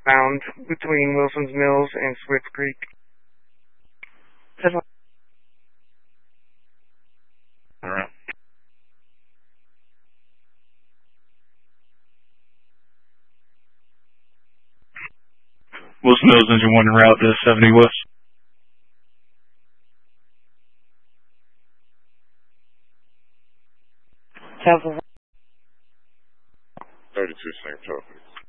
found between Wilson's Mills and Swift Creek. Alright. Wilson Mills, engine 1 en route to 70 West. Cancel. 32, same topic.